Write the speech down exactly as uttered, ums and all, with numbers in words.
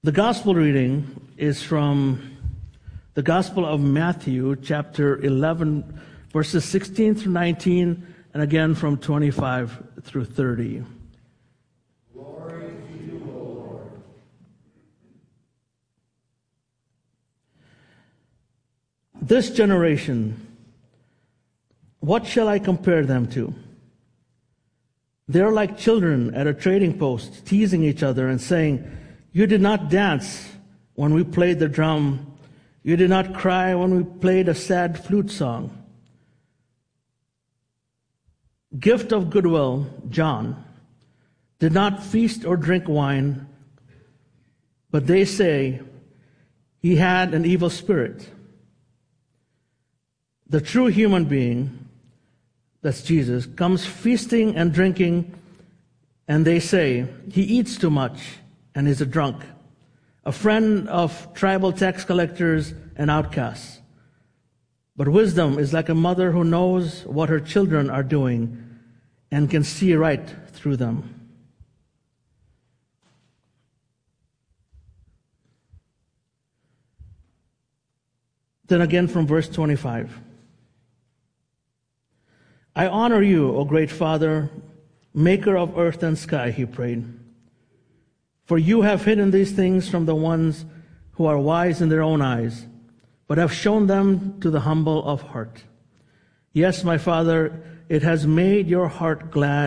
The gospel reading is from the Gospel of Matthew, chapter eleven, verses sixteen through nineteen, and again from twenty-five through thirty. Glory to you, O Lord. This generation, what shall I compare them to? They are like children at a trading post, teasing each other and saying, "You did not dance when we played the drum. You did not cry when we played a sad flute song." Gift of goodwill, John, did not feast or drink wine, but they say he had an evil spirit. The true human being, that's Jesus, comes feasting and drinking, and they say he eats too much and is a drunk, a friend of tribal tax collectors and outcasts. But wisdom is like a mother who knows what her children are doing and can see right through them. Then again from verse twenty-five. I honor you, O great Father, maker of earth and sky, he prayed. For you have hidden these things from the ones who are wise in their own eyes, but have shown them to the humble of heart. Yes, my Father, it has made your heart glad